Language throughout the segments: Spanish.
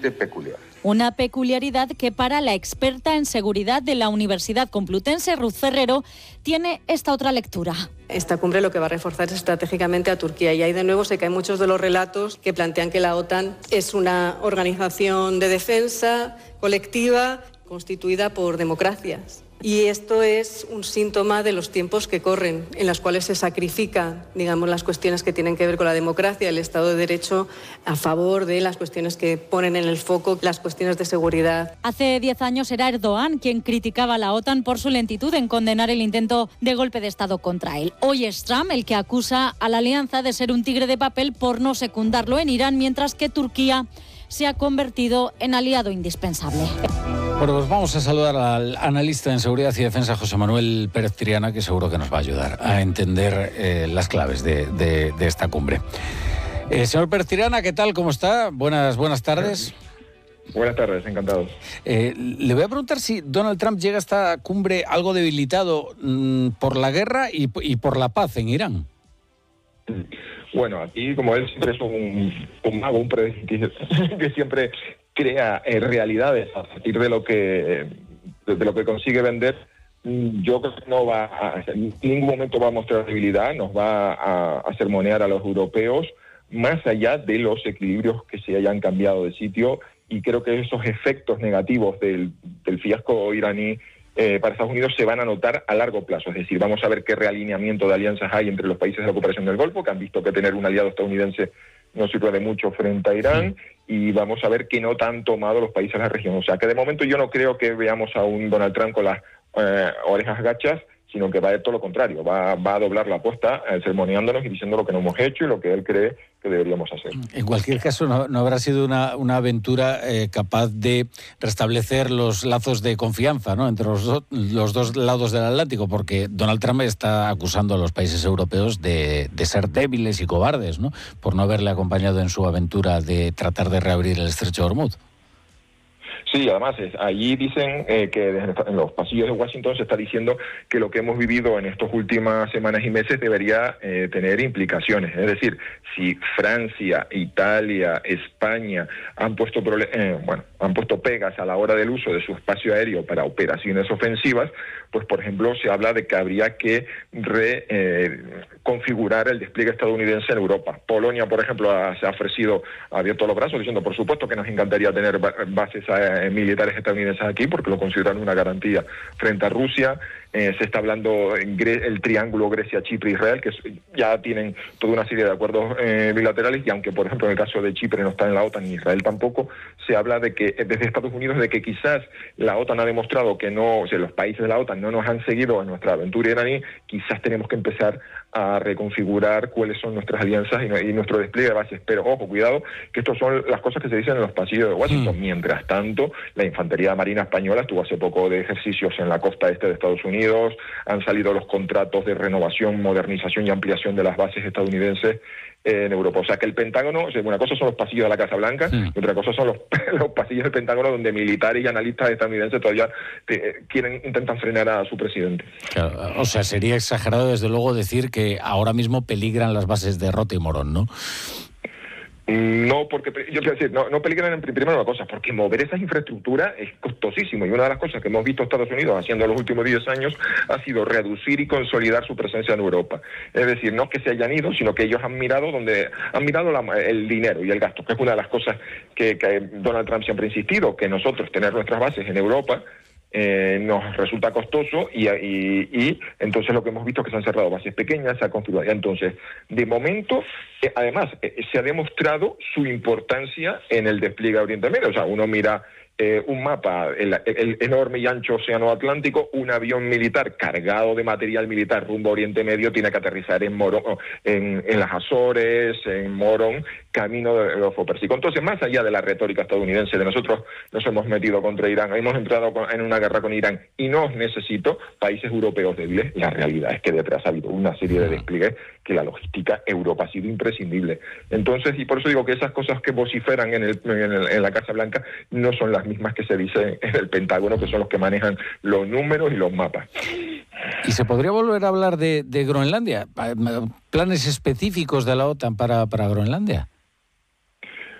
absolutamente peculiar. Una peculiaridad que para la experta en seguridad de la Universidad Complutense, Ruth Ferrero, tiene esta otra lectura. Esta cumbre lo que va a reforzar estratégicamente a Turquía y ahí de nuevo se caen muchos de los relatos que plantean que la OTAN es una organización de defensa colectiva constituida por democracias. Y esto es un síntoma de los tiempos que corren, en los cuales se sacrifican, digamos, las cuestiones que tienen que ver con la democracia, el Estado de Derecho, a favor de las cuestiones que ponen en el foco las cuestiones de seguridad. Hace 10 años era Erdogan quien criticaba a la OTAN por su lentitud en condenar el intento de golpe de Estado contra él. Hoy es Trump el que acusa a la alianza de ser un tigre de papel por no secundarlo en Irán, mientras que Turquía se ha convertido en aliado indispensable. Bueno, pues vamos a saludar al analista en seguridad y defensa, José Manuel Pérez Triana, que seguro que nos va a ayudar a entender las claves de esta cumbre. Señor Pérez Triana, ¿qué tal? ¿Cómo está? Buenas tardes. Buenas tardes, encantado. Le voy a preguntar si Donald Trump llega a esta cumbre algo debilitado por la guerra y por la paz en Irán. Bueno, aquí como él siempre es un mago, un predictor que siempre crea realidades a partir de lo que consigue vender, yo creo que no va en ningún momento va a mostrar debilidad, nos va a sermonear a los europeos, más allá de los equilibrios que se hayan cambiado de sitio, y creo que esos efectos negativos del fiasco iraní para Estados Unidos se van a notar a largo plazo. Es decir, vamos a ver qué realineamiento de alianzas hay entre los países de la cooperación del Golfo, que han visto que tener un aliado estadounidense no sirve de mucho frente a Irán, y vamos a ver qué nota han tomado los países de la región. O sea, que de momento yo no creo que veamos a un Donald Trump con las orejas gachas, sino que va a ser todo lo contrario, va a doblar la apuesta, sermoneándonos y diciendo lo que no hemos hecho y lo que él cree que deberíamos hacer. En cualquier caso, no habrá sido una aventura capaz de restablecer los lazos de confianza, ¿no?, entre los dos lados del Atlántico, porque Donald Trump está acusando a los países europeos de ser débiles y cobardes, ¿no?, por no haberle acompañado en su aventura de tratar de reabrir el estrecho de Hormuz. Sí, además, allí dicen que en los pasillos de Washington se está diciendo que lo que hemos vivido en estas últimas semanas y meses debería tener implicaciones. Es decir, si Francia, Italia, España han puesto pegas a la hora del uso de su espacio aéreo para operaciones ofensivas, pues por ejemplo se habla de que habría que configurar el despliegue estadounidense en Europa. Polonia, por ejemplo, se ha abierto los brazos diciendo, por supuesto, que nos encantaría tener bases militares estadounidenses aquí, porque lo consideran una garantía frente a Rusia. Se está hablando el triángulo Grecia-Chipre-Israel, que ya tienen toda una serie de acuerdos bilaterales, y aunque, por ejemplo, en el caso de Chipre no está en la OTAN ni Israel tampoco, se habla de que desde Estados Unidos de que quizás la OTAN ha demostrado que no, o sea, los países de la OTAN no nos han seguido en nuestra aventura iraní, quizás tenemos que empezar a reconfigurar cuáles son nuestras alianzas y nuestro despliegue de bases. Pero, ojo, cuidado, que estas son las cosas que se dicen en los pasillos de Washington. Mientras tanto, la Infantería Marina Española estuvo hace poco de ejercicios en la costa este de Estados Unidos, han salido los contratos de renovación, modernización y ampliación de las bases estadounidenses en Europa. O sea, que el Pentágono, o sea, una cosa son los pasillos de la Casa Blanca, y otra cosa son los pasillos del Pentágono, donde militares y analistas estadounidenses todavía intentan frenar a su presidente. Claro, o sea, sería exagerado desde luego decir que ahora mismo peligran las bases de Rota y Morón, ¿no? No, porque yo quiero decir, no peligran en primera una cosa, porque mover esas infraestructuras es costosísimo, y una de las cosas que hemos visto Estados Unidos haciendo en los últimos 10 años ha sido reducir y consolidar su presencia en Europa. Es decir, no que se hayan ido, sino que ellos han mirado el dinero y el gasto, que es una de las cosas que Donald Trump siempre ha insistido, que nosotros tener nuestras bases en Europa nos resulta costoso, y entonces lo que hemos visto es que se han cerrado bases pequeñas, se ha configurado. Entonces, de momento, además, se ha demostrado su importancia en el despliegue a Oriente Medio. O sea, uno mira un mapa, el enorme y ancho océano Atlántico, un avión militar cargado de material militar rumbo a Oriente Medio tiene que aterrizar en Morón, en las Azores, en Morón, camino de los Pérsico. Entonces, más allá de la retórica estadounidense de nosotros nos hemos metido contra Irán, hemos entrado en una guerra con Irán y no os necesito, países europeos débiles, la realidad es que detrás ha habido una serie de despliegues que la logística Europa ha sido imprescindible. Entonces, y por eso digo que esas cosas que vociferan en la Casa Blanca no son las mismas que se dicen en el Pentágono, que son los que manejan los números y los mapas. ¿Y se podría volver a hablar de Groenlandia? ¿Planes específicos de la OTAN para Groenlandia?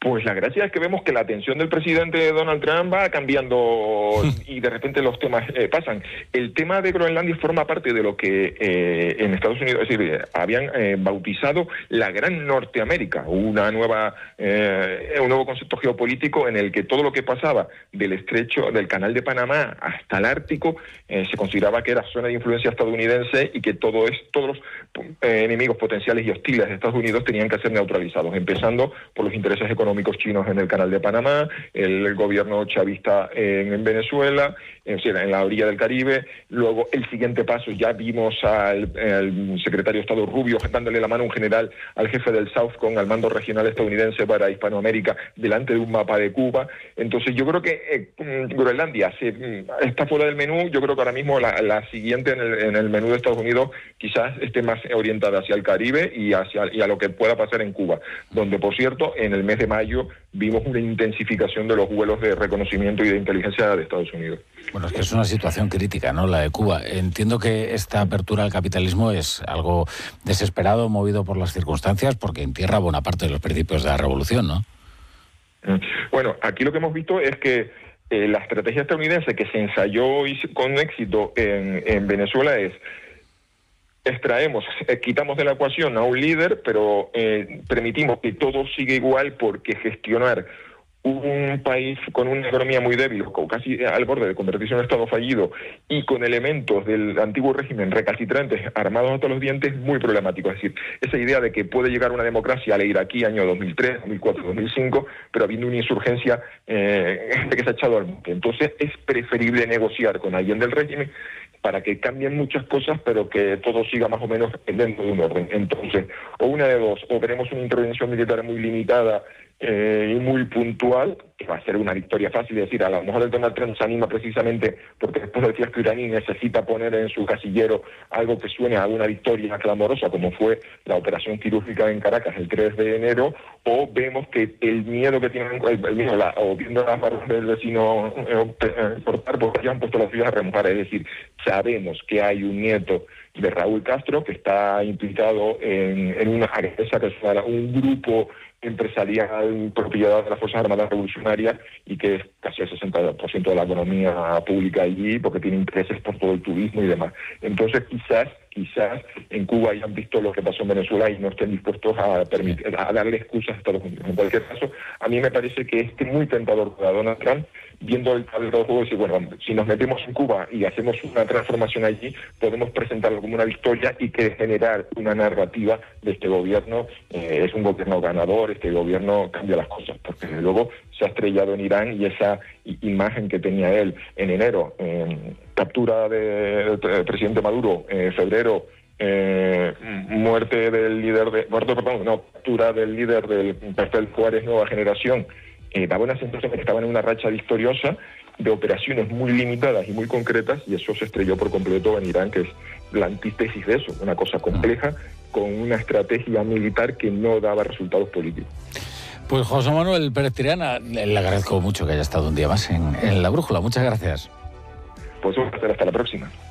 Pues la gracia es que vemos que la atención del presidente Donald Trump va cambiando y de repente los temas pasan. El tema de Groenlandia forma parte de lo que en Estados Unidos, es decir, habían bautizado la Gran Norteamérica, un nuevo concepto geopolítico en el que todo lo que pasaba del estrecho, del Canal de Panamá hasta el Ártico, se consideraba que era zona de influencia estadounidense y que todos los enemigos potenciales y hostiles de Estados Unidos tenían que ser neutralizados, empezando por los intereses económicos chinos en el Canal de Panamá, el gobierno chavista en Venezuela, en la orilla del Caribe. Luego, el siguiente paso, ya vimos al secretario de Estado Rubio dándole la mano a un general al jefe del Southcom, al mando regional estadounidense para Hispanoamérica, delante de un mapa de Cuba. Entonces, yo creo que Groenlandia está fuera del menú. Yo creo que ahora mismo la siguiente en el menú de Estados Unidos quizás esté más orientada hacia el Caribe y a lo que pueda pasar en Cuba, donde, por cierto, en el mes de mayo vimos una intensificación de los vuelos de reconocimiento y de inteligencia de Estados Unidos. Bueno, es que es una situación crítica, ¿no?, la de Cuba. Entiendo que esta apertura al capitalismo es algo desesperado, movido por las circunstancias, porque entierra buena parte de los principios de la revolución, ¿no? Bueno, aquí lo que hemos visto es que la estrategia estadounidense que se ensayó con éxito en Venezuela es: quitamos de la ecuación a un líder, pero permitimos que todo siga igual, porque gestionar un país con una economía muy débil, casi al borde de convertirse en un estado fallido, y con elementos del antiguo régimen recalcitrantes, armados hasta los dientes, muy problemático. Es decir, esa idea de que puede llegar una democracia a la iraquí año 2003, 2004, 2005, pero habiendo una insurgencia que se ha echado al monte. Entonces es preferible negociar con alguien del régimen para que cambien muchas cosas, pero que todo siga más o menos dentro de un orden. Entonces, o una de dos, o veremos una intervención militar muy limitada y muy puntual, que va a ser una victoria fácil. Es decir, a lo mejor el Donald Trump se anima precisamente porque después del fiasco iraní necesita poner en su casillero algo que suene a una victoria clamorosa, como fue la operación quirúrgica en Caracas el 3 de enero, o vemos que el miedo que tienen, o viendo las barras del vecino portar, porque ya han puesto las vías a remojar. Es decir, sabemos que hay un nieto de Raúl Castro que está implicado en una agresa, que es un grupo empresarial propiedad de las Fuerzas Armadas Revolucionarias, y que es casi el 60% de la economía pública allí, porque tiene intereses por todo el turismo y demás. Entonces quizás en Cuba hayan visto lo que pasó en Venezuela y no estén dispuestos a darle excusas a Estados Unidos. En cualquier caso, a mí me parece que es muy tentador para Donald Trump, viendo el tablero de juego, decir, bueno, si nos metemos en Cuba y hacemos una transformación allí, podemos presentarlo como una victoria y que generar una narrativa de este gobierno. Es un gobierno ganador, este gobierno cambia las cosas, porque desde luego se ha estrellado en Irán, y esa imagen que tenía él en enero, captura del presidente Maduro, febrero, captura del líder del cartel Juárez Nueva Generación, daba una sensación de que estaban en una racha victoriosa de operaciones muy limitadas y muy concretas, y eso se estrelló por completo en Irán, que es la antítesis de eso, una cosa compleja con una estrategia militar que no daba resultados políticos. Pues José Manuel Pérez Tirana, le agradezco mucho que haya estado un día más en La Brújula. Muchas gracias. Pues un placer, hasta la próxima.